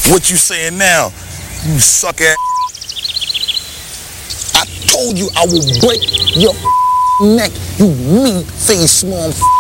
What you saying now? You suck ass. I told you I will break your neck, you meat-faced small